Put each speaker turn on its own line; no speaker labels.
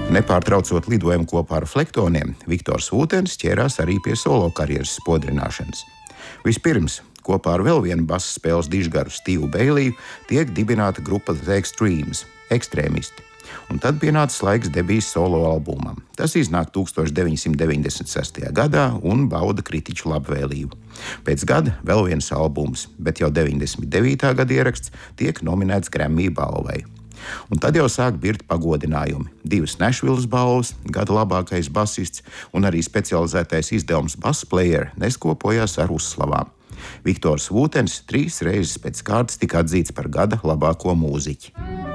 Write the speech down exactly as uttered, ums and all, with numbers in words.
Nepārtraucot lidojumu kopā ar Flektoniem, Viktors Vūtens ķērās arī pie solo karjeras spodrināšanas. Vispirms, kopā ar vēl vienu basa spēles dižgaru Stīvu Beiliju, tiek dibināta grupa The Extremes – ekstrēmisti. Un tad pienācis laiks debijas solo albumam. Tas iznāk tūkstoš deviņsimt deviņdesmit sestajā gadā un bauda kritiķu labvēlību. Pēc gada vēl viens albums, bet jau deviņdesmit devītā gada ieraksts tiek nominēts Grammy balvai. Un tad jau sāk birt pagodinājumi. Divas Nashvilles balvas, gada labākais basists un arī specializētais izdevums Bass Player neskopojās ar uzslavām. Viktors Vūtens trīs reizes pēc kārtas tika atzīts par gada labāko mūziķi.